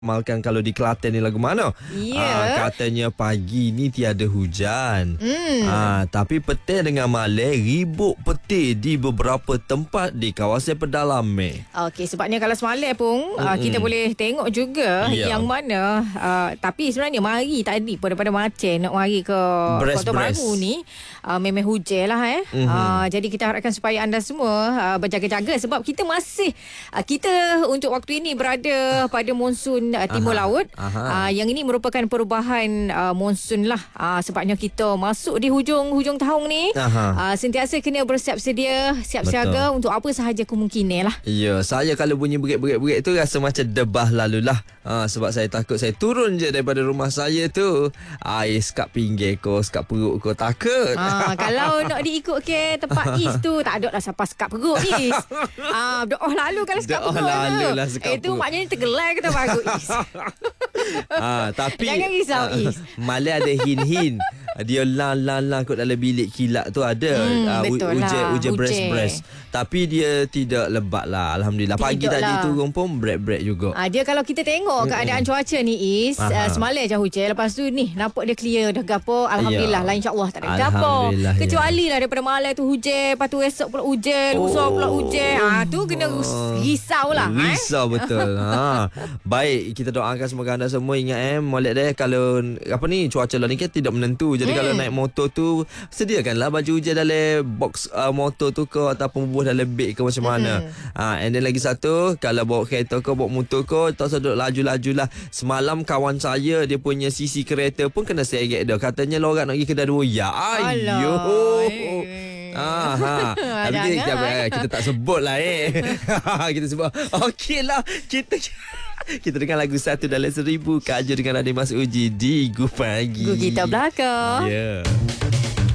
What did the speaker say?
Malkan kalau di Kelantan ni lagu mana? Katanya pagi ni tiada hujan. Tapi petang dengan malam ribut petir di beberapa tempat di kawasan pedalaman. Okey, sebabnya kalau semalam pun kita boleh tengok juga yang mana tapi sebenarnya mari tadi pada macam nak mari ke Kota Baru ni memang hujan lah jadi kita harapkan supaya anda semua berjaga-jaga sebab kita masih kita untuk waktu ini berada pada monsun timur laut. Yang ini merupakan perubahan monsun lah. Sebabnya kita masuk di hujung tahun ni. Sentiasa kena bersiap sedia, siap siaga untuk apa sahaja kemungkinan lah. Ya, saya kalau bunyi berat-berat tu rasa macam debah lalulah. Sebab saya takut saya turun je daripada rumah saya tu. Air sekat pinggir ko, sekat perut ko, takut. Kalau nak diikut ke tempat Is tu, tak ada lah siapa sekat perut Is. Doa lalu kalau sekat perut tu. Itu maknanya tergelai kita baru Is. Tapi jangan risau Is. malam ada hin-hin. Dia lang kot dalam bilik kilat tu ada. Betul lah. Hujan beres-beres. Tapi dia tidak lebat lah. Alhamdulillah. Pagi tidak tadi lah. turun pun break juga. Dia kalau kita tengok keadaan cuaca ni Is, semalam je hujan. Lepas tu ni nampak dia clear dah gapo. Alhamdulillah lah, insya-Allah tak ada gapo. Kecuali lah daripada malam tu hujan, lepas tu esok pula hujan, lusa pula hujan. Tu kena risau lah. Risau betul. Baik, kita doakan semoga anda semua ingat molek deh kalau apa ni cuaca lah ni kan tidak menentu. Jadi kalau naik motor tu sediakanlah baju hujan dalam box motor tu ke ataupun bubuh dalam beg ke macam mana. And then lagi satu, kalau bawa kereta ke bawa motor ke tak usah duduk laju-lajulah. Semalam kawan saya dia punya sisi kereta pun kena seret dah. Katanya lorak nak pergi kedai raya. Ayo. Tapi kita tak sebut lah kita sebut okey lah. Kita dengar lagu satu dalam 1000 Kak Jo dengan Radhi Mas Uji di Gu Pagi. Gu kita belakang. Ya.